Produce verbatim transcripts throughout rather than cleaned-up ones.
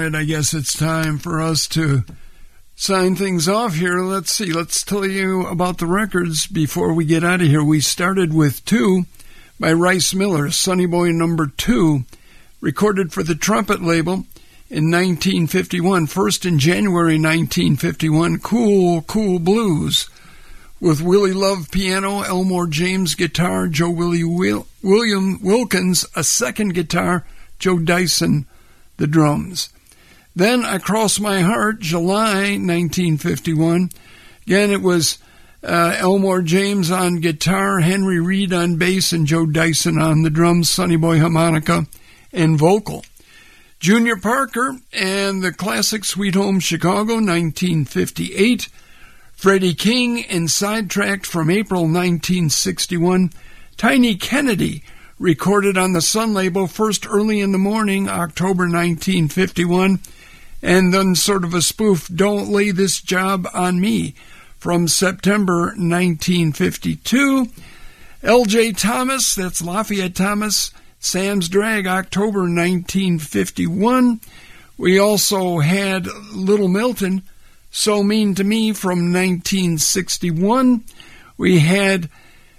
right, I guess it's time for us to sign things off here. Let's see, let's tell you about the records before we get out of here. We started with Two by Rice Miller, Sonny Boy number two, recorded for the Trumpet label in nineteen fifty-one. First in January nineteen fifty-one, Cool, Cool Blues, with Willie Love piano, Elmore James guitar, Joe Willie Will- William Wilkins a second guitar, Joe Dyson the drums. Then Across My Heart, July nineteen fifty-one. Again, it was uh, Elmore James on guitar, Henry Reed on bass, and Joe Dyson on the drums, Sonny Boy harmonica and vocal. Junior Parker and the classic Sweet Home Chicago, nineteen fifty-eight. Freddie King and Sidetracked from April nineteen sixty-one. Tiny Kennedy, recorded on the Sun label, first Early in the Morning, October nineteen fifty-one. And then sort of a spoof, Don't Lay This Job on Me, from September nineteen fifty-two. L J Thomas, that's Lafayette Thomas, Sam's Drag, October nineteen fifty-one. We also had Little Milton, So Mean to Me, from nineteen sixty-one. We had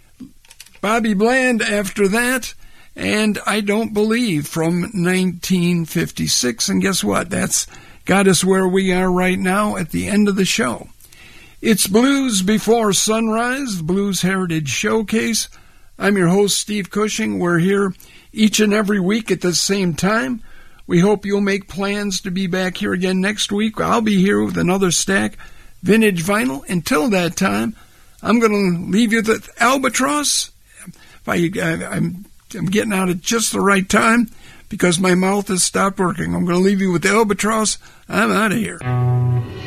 Bobby Bland after that, and I Don't Believe, from nineteen fifty-six. And guess what? That's got us where we are right now at the end of the show. It's Blues Before Sunrise, the Blues Heritage Showcase. I'm your host, Steve Cushing. We're here each and every week at the same time. We hope you'll make plans to be back here again next week. I'll be here with another stack vintage vinyl. Until that time, I'm going to leave you with Albatross. If I, I, I'm, I'm getting out at just the right time because my mouth has stopped working. I'm going to leave you with Albatross. I'm out of here.